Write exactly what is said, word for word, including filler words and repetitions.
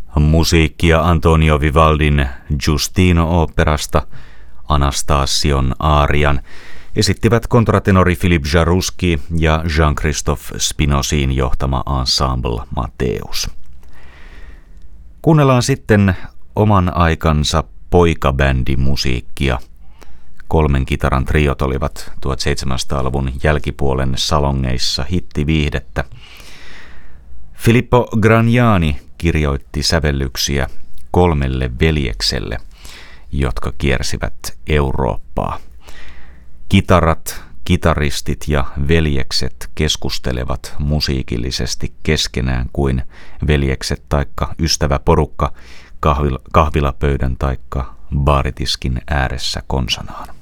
Musiikkia Antonio Vivaldin Giustino-oopperasta Anastasion aarian esittivät kontratenori Philippe Jarouski ja Jean-Christophe Spinosin johtama ensemble Matteus. Kuunnellaan sitten oman aikansa poikabändimusiikkia. Kolmen kitaran triot olivat tuhatseitsemänsataaluvun jälkipuolen salongeissa hittiviihdettä. Filippo Gragnani kirjoitti sävellyksiä kolmelle veljekselle, jotka kiersivät Eurooppaa. Kitarat, kitaristit ja veljekset keskustelevat musiikillisesti keskenään kuin veljekset taikka ystäväporukka kahvil- kahvilapöydän taikka baaritiskin ääressä konsanaan.